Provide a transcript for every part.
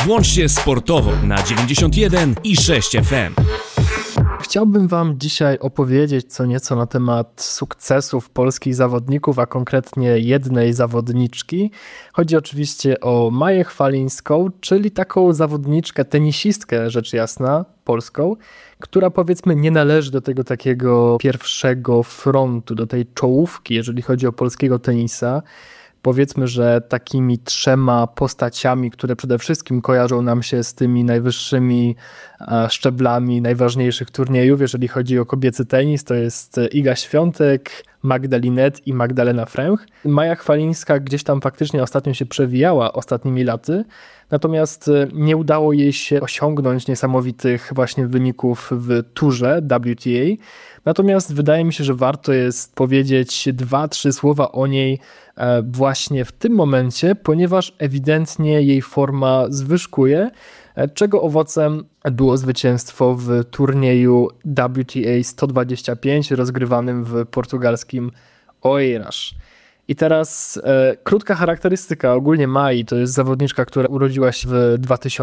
Włącz się sportowo na 91 i 6 FM. Chciałbym Wam dzisiaj opowiedzieć co nieco na temat sukcesów polskich zawodników, a konkretnie jednej zawodniczki. Chodzi oczywiście o Maję Chwalińską, czyli taką zawodniczkę, tenisistkę rzecz jasna, polską, która powiedzmy nie należy do tego takiego pierwszego frontu, do tej czołówki, jeżeli chodzi o polskiego tenisa. Powiedzmy, że takimi trzema postaciami, które przede wszystkim kojarzą nam się z tymi najwyższymi szczeblami najważniejszych turniejów, jeżeli chodzi o kobiecy tenis, to jest Iga Świątek, Magda Linette i Magdalena Fręch. Maja Chwalińska gdzieś tam faktycznie ostatnio się przewijała ostatnimi laty, natomiast nie udało jej się osiągnąć niesamowitych właśnie wyników w turze WTA. Natomiast wydaje mi się, że warto jest powiedzieć 2-3 słowa o niej właśnie w tym momencie, ponieważ ewidentnie jej forma zwyżkuje, czego owocem było zwycięstwo w turnieju WTA 125 rozgrywanym w portugalskim Oeiras. I teraz krótka charakterystyka ogólnie Mai, to jest zawodniczka, która urodziła się w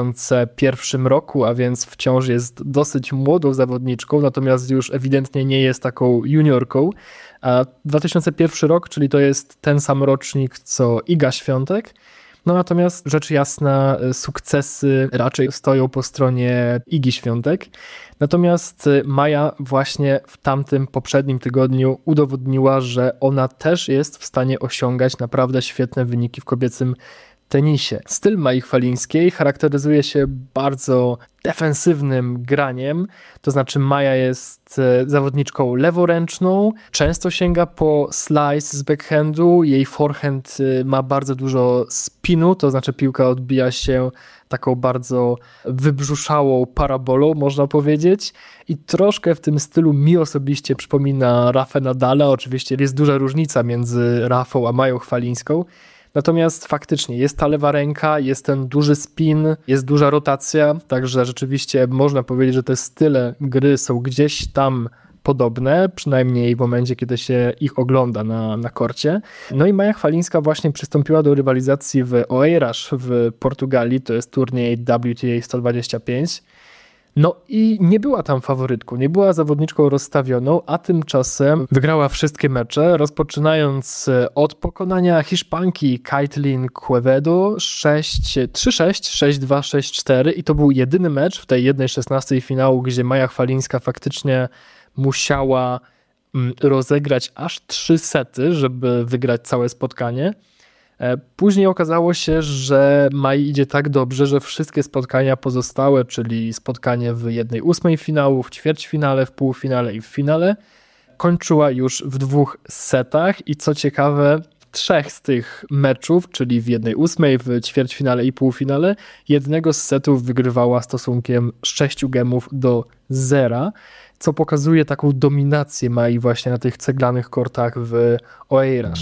2001 roku, a więc wciąż jest dosyć młodą zawodniczką, natomiast już ewidentnie nie jest taką juniorką. A 2001 rok, czyli to jest ten sam rocznik co Iga Świątek. No natomiast rzecz jasna sukcesy raczej stoją po stronie Igi Świątek. Natomiast Maja właśnie w tamtym poprzednim tygodniu udowodniła, że ona też jest w stanie osiągać naprawdę świetne wyniki w kobiecym tenisie. Styl Mai Chwalińskiej charakteryzuje się bardzo defensywnym graniem, to znaczy Maja jest zawodniczką leworęczną, często sięga po slice z backhandu, jej forehand ma bardzo dużo spinu, to znaczy piłka odbija się taką bardzo wybrzuszałą parabolą, można powiedzieć, i troszkę w tym stylu mi osobiście przypomina Rafę Nadala. Oczywiście jest duża różnica między Rafą a Mają Chwalińską. Natomiast faktycznie jest ta lewa ręka, jest ten duży spin, jest duża rotacja, także rzeczywiście można powiedzieć, że te style gry są gdzieś tam podobne, przynajmniej w momencie, kiedy się ich ogląda na korcie. No i Maja Chwalińska właśnie przystąpiła do rywalizacji w Oeiras w Portugalii, to jest turniej WTA 125. No i nie była tam faworytką, nie była zawodniczką rozstawioną, a tymczasem wygrała wszystkie mecze, rozpoczynając od pokonania Hiszpanki Kaitlyn Quevedo 6-3-6, 6-2, 6-4 i to był jedyny mecz w tej 1/16 finału, gdzie Maja Chwalińska faktycznie musiała rozegrać aż 3 sety, żeby wygrać całe spotkanie. Później okazało się, że Mai idzie tak dobrze, że wszystkie spotkania pozostałe, czyli spotkanie w 1/8 finału, w ćwierćfinale, w półfinale i w finale, kończyła już w 2 setach i co ciekawe, 3 z tych meczów, czyli w 1/8, w ćwierćfinale i półfinale, jednego z setów wygrywała stosunkiem 6 gemów do 0, co pokazuje taką dominację Mai właśnie na tych ceglanych kortach w Oeiras.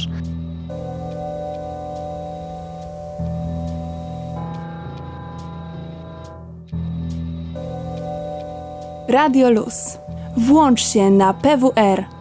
Radio Luz. Włącz się na PWR